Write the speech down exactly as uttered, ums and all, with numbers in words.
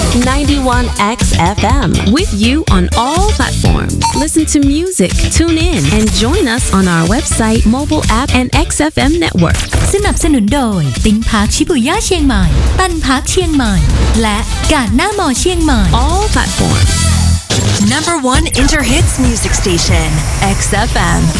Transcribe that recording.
ninety-one X F M with you on all platforms. Listen to music, tune in, and join us on our website, mobile app, and เอ็กซ์ เอฟ เอ็ม Network. สนับสนุนโดยติ้งพาร์คชิบุย่าเชียงใหม่ปันพาร์คเชียงใหม่และกาดหน้ามอเชียงใหม่ All platforms. Number one Interhits music station, X F M.